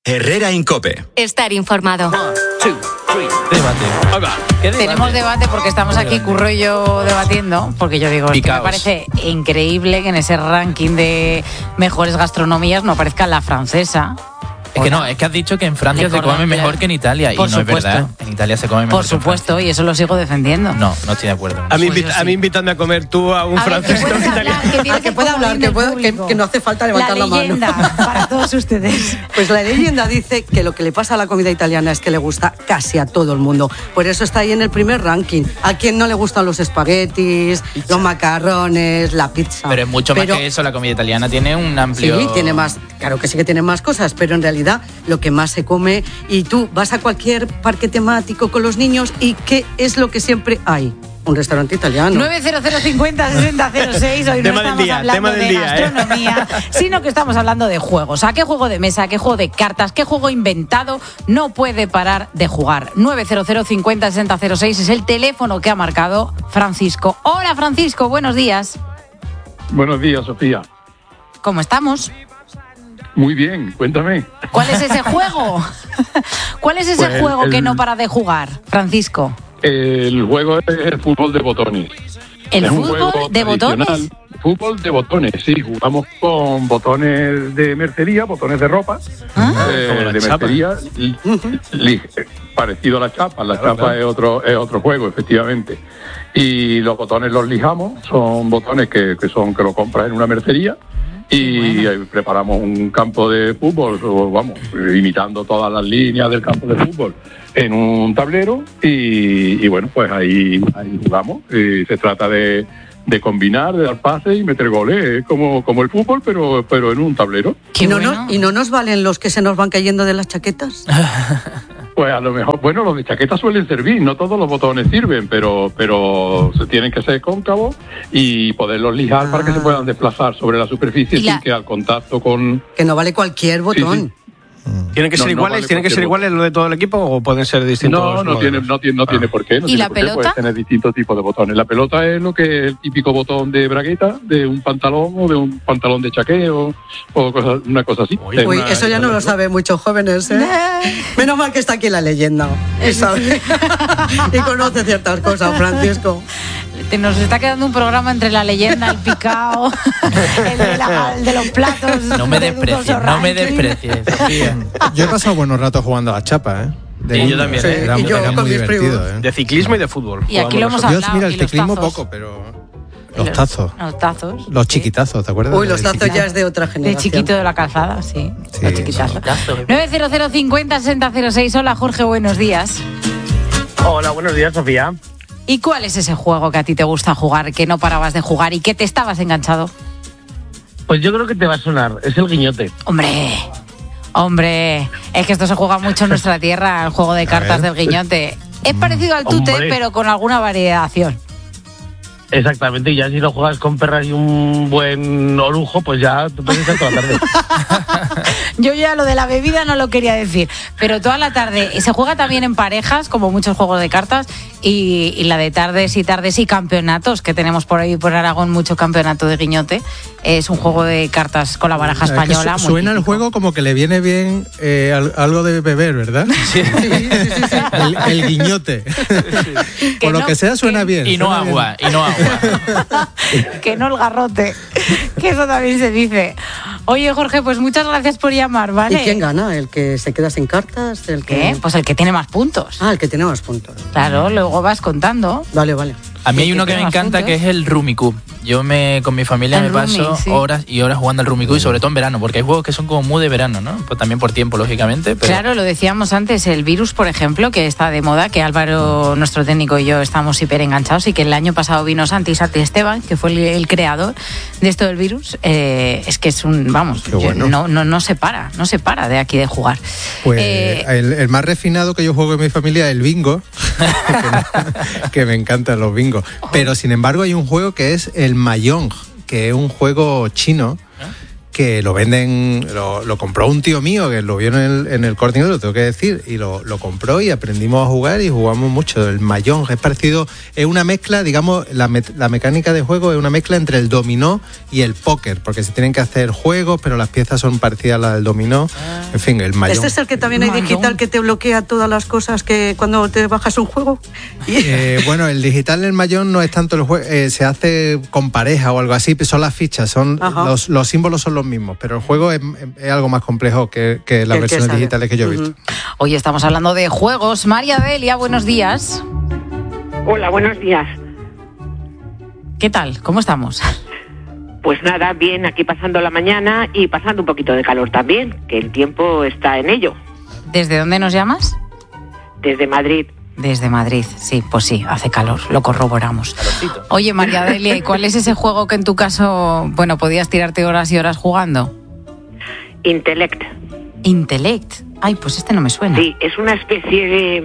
Herrera Incope. Estar informado. 1, 2, 3. Debate. Tenemos debate porque estamos aquí, Curro y yo, debatiendo. Porque yo digo, es que me parece increíble que en ese ranking de mejores gastronomías no aparezca la francesa. Es que no, es que has dicho que en Francia se come mejor que en Italia. Y no es verdad. En Italia se come mejor. Por supuesto, y eso lo sigo defendiendo. No estoy de acuerdo. A mí invítame a comer tú a un francés o un italiano. Que pueda hablar, que no hace falta levantar la mano. La leyenda para todos ustedes. Pues la leyenda dice que lo que le pasa a la comida italiana es que le gusta casi a todo el mundo. Por eso está ahí en el primer ranking. ¿A quién no le gustan los espaguetis, los macarrones, la pizza? Pero es mucho más que eso. La comida italiana tiene un amplio... Sí, tiene más. Claro que sí que tiene más cosas, pero en realidad lo que más se come, y tú vas a cualquier parque temático con los niños y ¿qué es lo que siempre hay? Un restaurante italiano. 900506006. Hoy no estamos hablando de gastronomía, sino que estamos hablando de juegos. ¿A qué juego de mesa, qué juego de cartas, qué juego inventado no puede parar de jugar? 900506006 es el teléfono que ha marcado Francisco. Hola, Francisco, buenos días. Buenos días, Sofía. ¿Cómo estamos? Muy bien, cuéntame. ¿Cuál es ese juego? ¿Cuál es ese juego que no para de jugar, Francisco? El juego es el fútbol de botones. ¿El fútbol de botones? Fútbol de botones, sí. Jugamos con botones de mercería, botones de ropa. De mercería, parecido a la chapa. La chapa es otro juego, efectivamente. Y los botones los lijamos. Son botones que lo compras en una mercería. Y preparamos un campo de fútbol, imitando todas las líneas del campo de fútbol en un tablero y bueno, pues ahí jugamos. Se trata de combinar, de dar pases y meter goles, como el fútbol, pero en un tablero. ¿Y no nos valen los que se nos van cayendo de las chaquetas? Pues a lo mejor, los de chaqueta suelen servir, no todos los botones sirven, pero se tienen que ser cóncavos y poderlos lijar para que se puedan desplazar sobre la superficie sin que al contacto con... Que no vale cualquier botón. Sí. ¿Tienen que ser iguales? ¿Tienen que ser iguales los de todo el equipo o pueden ser distintos? No tiene por qué. ¿Y la pelota? Puedes tener distintos tipos de botones. La pelota es lo que es el típico botón de bragueta, de un pantalón o de un pantalón de chaqueo o una cosa así. Uy, eso ya no lo saben muchos jóvenes, ¿eh? Menos mal que está aquí la leyenda. Y sabe. Y conoce ciertas cosas, Francisco. Nos está quedando un programa entre la leyenda, el picao, el de los platos. No me desprecies, Sofía. Yo he pasado buenos ratos jugando a la chapa, ¿eh? Yo también. Sí, Era muy divertido, ¿eh? De ciclismo y de fútbol. Y aquí lo hemos hablado. Mira, el y los ciclismo tazos. poco, pero... Los tazos. Los tazos. Los chiquitazos, ¿te acuerdas? Uy, los tazos ya es de otra generación. De chiquito de la calzada, sí. Los chiquitazos. 900506006. Hola, Jorge, buenos días. Hola, buenos días, Sofía. ¿Y cuál es ese juego que a ti te gusta jugar, que no parabas de jugar y que te estabas enganchado? Pues yo creo que te va a sonar, es el guiñote. Hombre, es que esto se juega mucho en nuestra tierra, el juego de cartas del guiñote. Es parecido al tute, pero con alguna variación. Exactamente, y ya si lo juegas con perras y un buen orujo, pues ya te puedes estar toda la tarde. Yo ya lo de la bebida no lo quería decir, pero toda la tarde. Se juega también en parejas, como muchos juegos de cartas, y la de tardes y campeonatos, que tenemos por ahí por Aragón mucho campeonato de guiñote. Es un juego de cartas con la baraja española. Es que suena el juego como que le viene bien algo de beber, ¿verdad? Sí. El guiñote. Por lo que sea suena bien. Y no agua. Que no el garrote, que eso también se dice. Oye, Jorge, pues muchas gracias por llamar, ¿vale? ¿Y quién gana? ¿El que se queda sin cartas? ¿Qué? Pues el que tiene más puntos. El que tiene más puntos. Claro, luego vas contando. Vale. A mí hay uno que me encanta, que es el Rummikub. Yo con mi familia me paso horas y horas jugando al Rummikub, y sobre todo en verano, porque hay juegos que son como muy de verano, ¿no? Pues también por tiempo, lógicamente. Pero... Claro, lo decíamos antes, el virus, por ejemplo, que está de moda, que Álvaro, nuestro técnico, y yo estamos hiper enganchados, y que el año pasado vino Santi Esteban, que fue el creador de esto del virus. Es que es no se para de aquí de jugar. Pues el más refinado que yo juego en mi familia es el bingo, que me encantan los bingos. Pero sin embargo hay un juego que es el Mahjong, que es un juego chino que lo venden, lo compró un tío mío que lo vio en el Corte Inglés, lo tengo que decir, y lo compró y aprendimos a jugar y jugamos mucho. El Mahjong es parecido, es una mezcla, digamos, la mecánica de juego es una mezcla entre el dominó y el póker, porque se tienen que hacer juegos, pero las piezas son parecidas a las del dominó. En fin, el Mahjong. ¿Este es el que también hay digital que te bloquea todas las cosas que cuando te bajas un juego? Bueno, el digital del Mahjong no es tanto el juego, se hace con pareja o algo así, son las fichas, son los símbolos son los mismos, pero el juego es algo más complejo que las versiones digitales que yo he visto. Hoy estamos hablando de juegos. María Delia, buenos días. Hola, buenos días. ¿Qué tal? ¿Cómo estamos? Pues nada, bien, aquí pasando la mañana y pasando un poquito de calor también, que el tiempo está en ello. ¿Desde dónde nos llamas? Desde Madrid. Desde Madrid, sí, pues sí, hace calor, lo corroboramos. Calorcito. Oye, María Delia, ¿y cuál es ese juego que en tu caso, bueno, podías tirarte horas y horas jugando? Intellect. Intellect. Ay, pues este no me suena. Sí, es una especie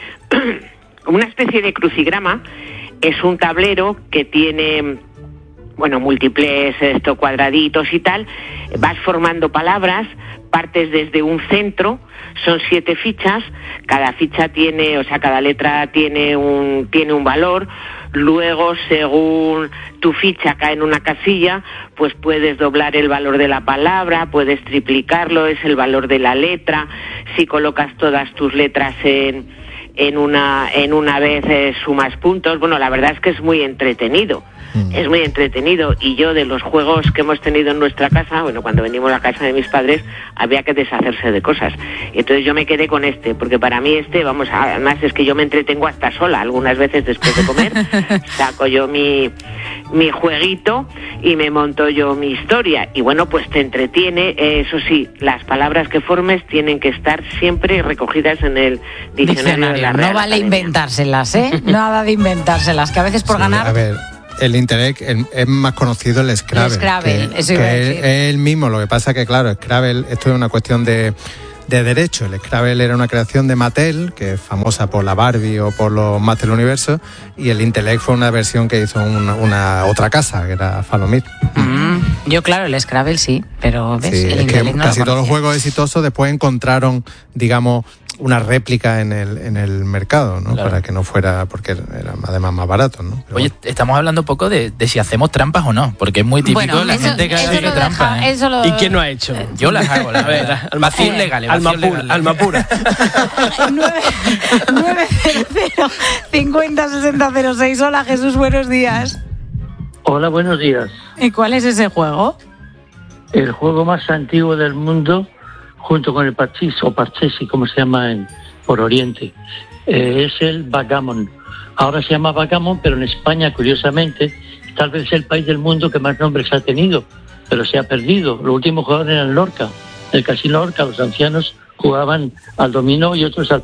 de crucigrama. Es un tablero que tiene, bueno, múltiples cuadraditos y tal. Vas formando palabras, partes desde un centro, son 7 fichas, cada ficha tiene, cada letra tiene un valor. Luego, según tu ficha cae en una casilla, pues puedes doblar el valor de la palabra, puedes triplicarlo, es el valor de la letra. Si colocas todas tus letras en una vez, sumas puntos. Bueno, la verdad es que es muy entretenido. Es muy entretenido, y yo, de los juegos que hemos tenido en nuestra casa, bueno, cuando venimos a la casa de mis padres había que deshacerse de cosas, entonces yo me quedé con porque para mí vamos, además es que yo me entretengo hasta sola, algunas veces después de comer saco yo mi jueguito y me monto yo mi historia, y bueno, pues te entretiene. Eso sí, las palabras que formes tienen que estar siempre recogidas en el diccionario de la Real No vale Academia. Inventárselas, Nada de inventárselas, que a veces por ganar... A ver, el Intellect es más conocido el Scrabble. El Scrabble, eso iba a decir. Es el mismo, lo que pasa que, claro, Scrabble, esto es una cuestión de derecho. El Scrabble era una creación de Mattel, que es famosa por la Barbie o por los Master Universo, y el Intellect fue una versión que hizo una otra casa, que era Falomir. Yo, claro, el Scrabble sí, pero ¿ves? Sí, el es que no casi todos los juegos exitosos después encontraron, digamos, una réplica en el mercado, ¿no? Claro. Para que no fuera, porque era además más barato, ¿no? Pero oye, estamos hablando un poco de si hacemos trampas o no, porque es muy típico la gente que hace trampas. ¿Y quién no ha hecho? Yo las hago, la verdad. Vacíos legales. Alma pura. 900 50 60 06. Hola, Jesús, buenos días. Hola, buenos días. ¿Y cuál es ese juego? El juego más antiguo del mundo, junto con el parchís o parchesi, como se llama por Oriente, es el backgammon. Ahora se llama backgammon, pero en España, curiosamente, tal vez es el país del mundo que más nombres ha tenido, pero se ha perdido. Los últimos jugadores eran Lorca, el casino Lorca. Los ancianos jugaban al dominó y otros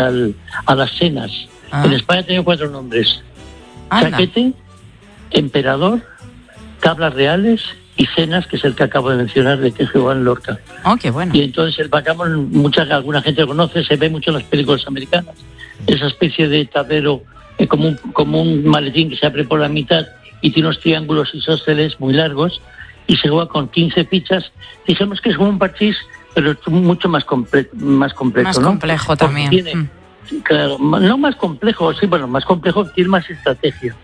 a las cenas. En España ha tenido 4 nombres: chaquete, emperador, tablas reales y cenas, que es el que acabo de mencionar, de que juegan Lorca. Oh, qué bueno. Y entonces el backgammon, alguna gente lo conoce, se ve mucho en las películas americanas. Esa especie de tablero como un maletín que se abre por la mitad y tiene unos triángulos isósceles muy largos, y se juega con 15 fichas. Dijimos que es como un parchís, pero es mucho más completo, más ¿no? complejo también. Tiene, claro, no más complejo, sí, bueno, más complejo, tiene más estrategia.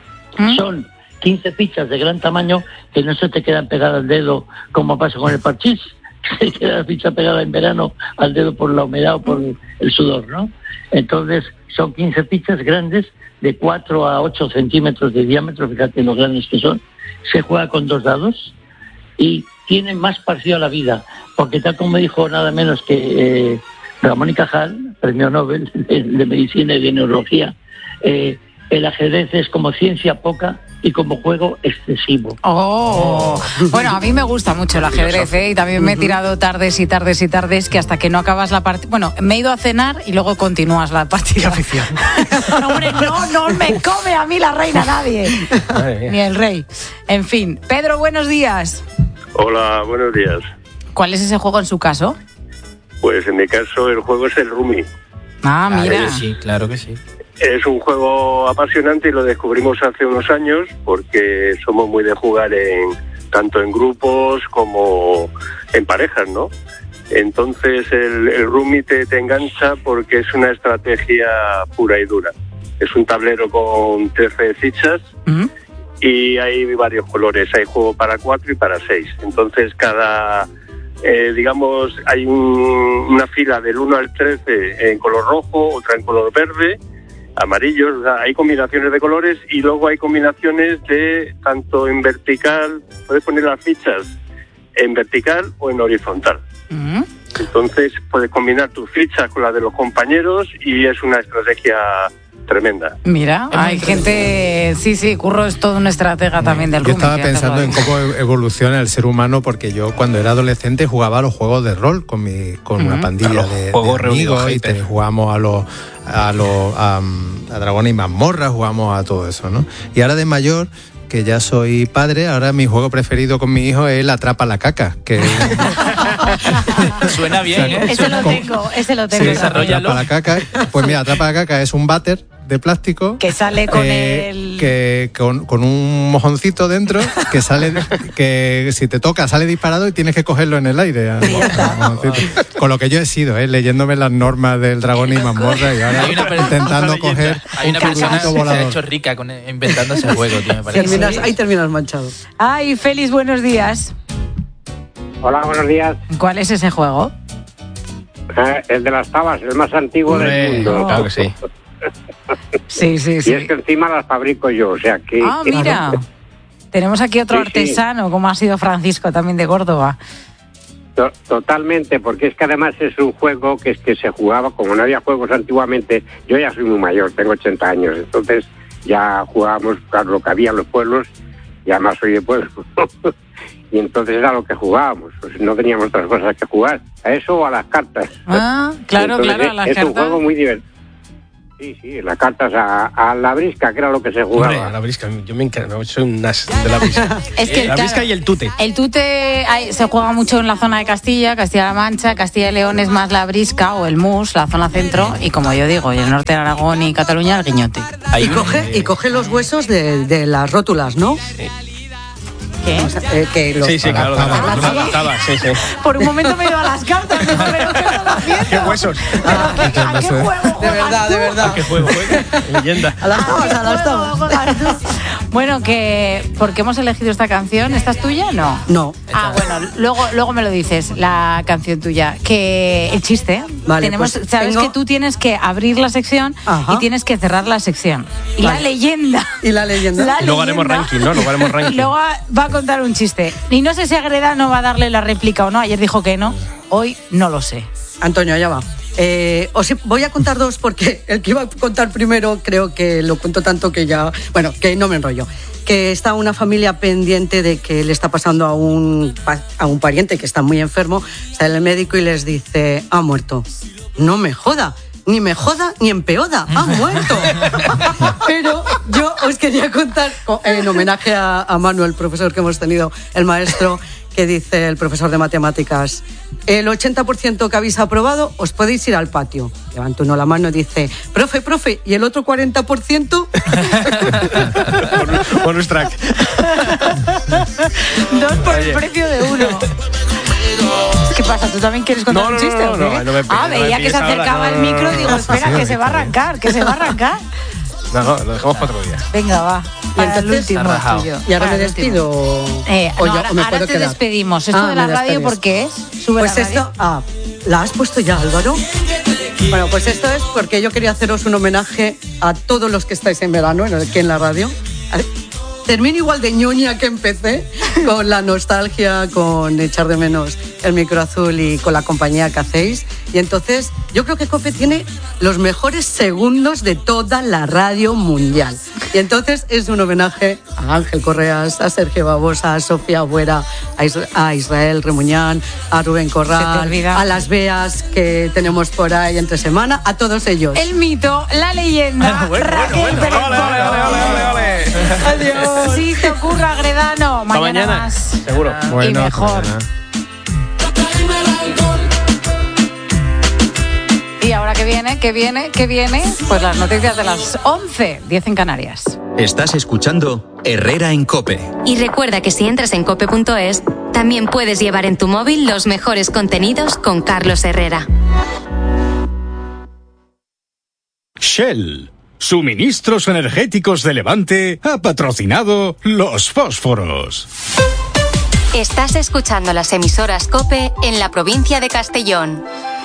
Son 15 fichas de gran tamaño que no se te quedan pegadas al dedo como pasa con el parchís, que se queda la ficha pegada en verano al dedo por la humedad o por el sudor, ¿no? Entonces son 15 fichas grandes de 4 a 8 centímetros de diámetro, fíjate lo grandes que son. Se juega con 2 dados y tiene más parecido a la vida, porque tal como me dijo nada menos que Ramón y Cajal, premio Nobel de Medicina y de Neurología, el ajedrez es como ciencia poca y como juego excesivo. Bueno, a mí me gusta mucho el ajedrez, y también me he tirado tardes y tardes y tardes, que hasta que no acabas la partida... Bueno, me he ido a cenar y luego continúas la partida. ¡Qué afición! No, hombre, no me come a mí la reina nadie. Ni el rey. En fin. Pedro, buenos días. Hola, buenos días. ¿Cuál es ese juego en su caso? Pues en mi caso el juego es el Rummy. Ah, mira. Sí, claro que sí. Es un juego apasionante y lo descubrimos hace unos años porque somos muy de jugar tanto en grupos como en parejas, ¿no? Entonces el Rummy te engancha porque es una estrategia pura y dura. Es un tablero con 13 fichas y hay varios colores. Hay juego para 4 y para 6. Entonces cada, digamos, hay una fila del 1 al 13 en color rojo, otra en color verde, amarillos. O sea, hay combinaciones de colores y luego hay combinaciones de tanto en vertical, puedes poner las fichas en vertical o en horizontal. Entonces puedes combinar tus fichas con las de los compañeros y es una estrategia tremenda. Mira, hay gente... Sí, Curro es todo un estratega también del Rummy. Yo estaba pensando en cómo evoluciona el ser humano, porque yo cuando era adolescente jugaba a los juegos de rol con una pandilla de amigos y jugamos a Dragones y Mazmorras, jugamos a todo eso, ¿no? Y ahora de mayor, que ya soy padre, ahora mi juego preferido con mi hijo es el Atrapa la Caca, que suena bien, ¿eh? Ese lo tengo. Sí, Atrapa la Caca. Pues mira, Atrapa la Caca es un váter de plástico que sale con con un mojoncito dentro que sale, que si te toca sale disparado y tienes que cogerlo en el aire. Con lo que yo he sido, leyéndome las normas del Dragón y Mazmorra y ahora intentando coger. Hay una persona que se ha hecho rica inventando ese juego, tío, me parece. Ahí terminas manchado. Ay, Félix, buenos días. Hola, buenos días. ¿Cuál es ese juego? El de las tabas, el más antiguo del mundo. Claro que sí. Sí. Y es que encima las fabrico yo, o sea que... Ah, mira, tenemos aquí otro artesano, como ha sido Francisco, también de Córdoba. Totalmente, porque es que además es un juego que se jugaba, como no había juegos antiguamente, yo ya soy muy mayor, tengo 80 años, entonces ya jugábamos lo que había en los pueblos, y además soy de pueblo, y entonces era lo que jugábamos, pues no teníamos otras cosas que jugar, a eso o a las cartas. Ah, claro, entonces, a las cartas. Es un juego muy divertido. Sí, las cartas a la brisca, que era lo que se jugaba. Hombre, a la brisca, yo me encanta, soy un nas de la brisca. Es que, la brisca y el tute. El tute se juega mucho en la zona de Castilla-La Mancha, Castilla y León es más la brisca o el mus, la zona centro, y como yo digo, y el norte de Aragón y Cataluña, el guiñote. Y coge los huesos de las rótulas, ¿no? Sí. ¿Qué? O sea, Sí, claro. Sí. Por un momento me he ido a las cartas, pero ¿qué estás haciendo? ¿Qué huesos? ¿A qué juego? De verdad. ¿Qué juego? Leyenda. A las tabas. Bueno, ¿por qué hemos elegido esta canción? ¿Esta es tuya? No. Ah, bueno, luego me lo dices, la canción tuya. Que el chiste. Vale, sabes que tú tienes que abrir la sección y tienes que cerrar la sección. Y la leyenda. Y luego haremos ranking, ¿no? Y luego va a contar un chiste. Y no sé si Agreda no va a darle la réplica o no. Ayer dijo que no. Hoy no lo sé. Antonio, allá va. Os voy a contar dos porque el que iba a contar primero creo que lo cuento tanto que ya... Bueno, que no me enrollo. Que está una familia pendiente de que le está pasando a un pariente que está muy enfermo. Sale el médico y les dice, ha muerto. No me joda. Ni me joda ni empeoda, ha muerto. Pero yo os quería contar, en homenaje a Manuel, profesor que hemos tenido, el maestro, que dice el profesor de matemáticas, el 80% que habéis aprobado, os podéis ir al patio. Levanta uno la mano y dice, profe, ¿y el otro 40%? Bonus track. 2 por el precio de 1. ¿Qué pasa? ¿Tú también quieres contar un chiste? No, veía que se acercaba el micro y digo, espera, que se va a arrancar. No, lo dejamos para otro día. Venga, va. Para el último tuyo. ¿Y ahora me despido? Ahora te despedimos. Esto de la radio, ¿por qué es? Pues esto... ¿la has puesto ya, Álvaro? Bueno, pues esto es porque yo quería haceros un homenaje a todos los que estáis en verano, aquí en la radio. Termino igual de ñoña que empecé, con la nostalgia, con echar de menos el micro azul y con la compañía que hacéis. Y entonces yo creo que COPE tiene los mejores segundos de toda la radio mundial. Y entonces es un homenaje a Ángel Correas, a Sergio Babosa, a Sofía Buera, a Israel Remuñán, a Rubén Corral, a las Beas que tenemos por ahí entre semana, a todos ellos. El mito, la leyenda, Raquel Pérez. Ole. Adiós. Si te ocurra, Agredano, mañana más. Seguro. Y mejor. Y ahora que viene, pues las noticias de las 11:10 en Canarias. Estás escuchando Herrera en COPE. Y recuerda que si entras en cope.es, también puedes llevar en tu móvil los mejores contenidos con Carlos Herrera. Shell, suministros energéticos de Levante, ha patrocinado Los Fósforos. Estás escuchando las emisoras COPE en la provincia de Castellón.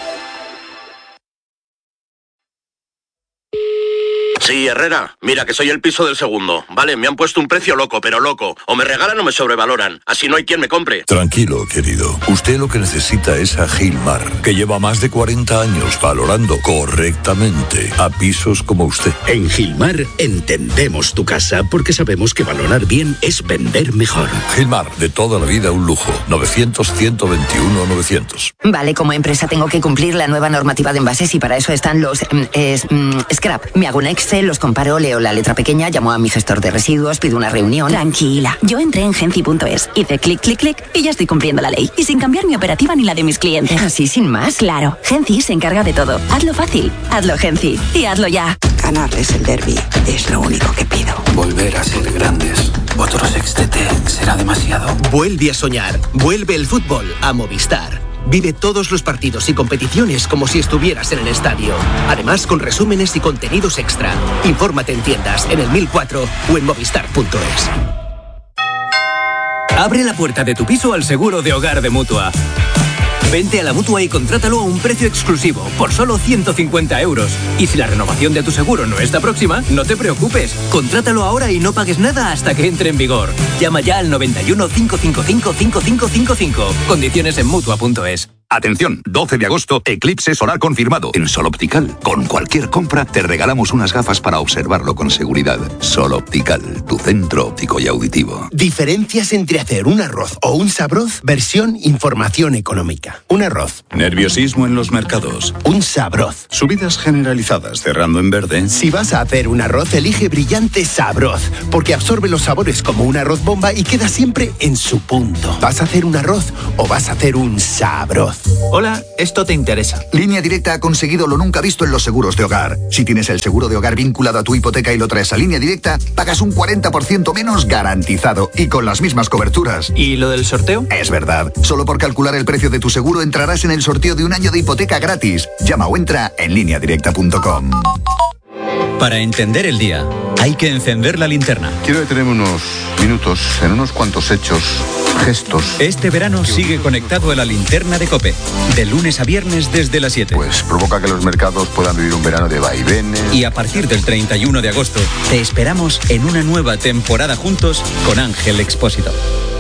Sí, Herrera, mira que soy el piso del segundo. Vale, me han puesto un precio loco, pero loco. O me regalan o me sobrevaloran. Así no hay quien me compre. Tranquilo, querido. Usted lo que necesita es a Gilmar, que lleva más de 40 años valorando correctamente a pisos como usted. En Gilmar entendemos tu casa porque sabemos que valorar bien es vender mejor. Gilmar, de toda la vida un lujo. 900-121-900. Vale, como empresa tengo que cumplir la nueva normativa de envases y para eso están los scrap. Me hago un Excel, los comparo, leo la letra pequeña, llamo a mi gestor de residuos, pido una reunión. Tranquila, yo entré en Genci.es, hice clic, clic, clic y ya estoy cumpliendo la ley. Y sin cambiar mi operativa ni la de mis clientes. ¿Así sin más? Claro, Genci se encarga de todo. Hazlo fácil, hazlo Genci y hazlo ya. Ganarles el derbi es lo único que pido. Volver a ser grandes. Otro sextete será demasiado. Vuelve a soñar. Vuelve el fútbol a Movistar. Vive todos los partidos y competiciones como si estuvieras en el estadio. Además, con resúmenes y contenidos extra. Infórmate en tiendas, en el 1004 o en movistar.es. Abre la puerta de tu piso al seguro de hogar de Mutua. Vente a la Mutua y contrátalo a un precio exclusivo, por solo 150 €. Y si la renovación de tu seguro no está próxima, no te preocupes. Contrátalo ahora y no pagues nada hasta que entre en vigor. Llama ya al 91 555 5555. Condiciones en Mutua.es. Atención, 12 de agosto, eclipse solar confirmado. En Sol Optical, con cualquier compra, te regalamos unas gafas para observarlo con seguridad. Sol Optical, tu centro óptico y auditivo. Diferencias entre hacer un arroz o un sabroz, versión información económica. Un arroz. Nerviosismo en los mercados. Un sabroz. Subidas generalizadas, cerrando en verde. Si vas a hacer un arroz, elige Brillante Sabroz, porque absorbe los sabores como un arroz bomba y queda siempre en su punto. ¿Vas a hacer un arroz o vas a hacer un sabroz? Hola, esto te interesa. Línea Directa ha conseguido lo nunca visto en los seguros de hogar. Si tienes el seguro de hogar vinculado a tu hipoteca y lo traes a Línea Directa, pagas un 40% menos garantizado y con las mismas coberturas. ¿Y lo del sorteo? Es verdad. Solo por calcular el precio de tu seguro entrarás en el sorteo de un año de hipoteca gratis. Llama o entra en lineadirecta.com. Para entender el día, hay que encender la linterna. Quiero detenerme unos minutos en unos cuantos hechos, gestos. Este verano sigue conectado a la linterna de COPE, de lunes a viernes desde las 7. Pues provoca que los mercados puedan vivir un verano de vaivenes. Y a partir del 31 de agosto, te esperamos en una nueva temporada juntos con Ángel Expósito.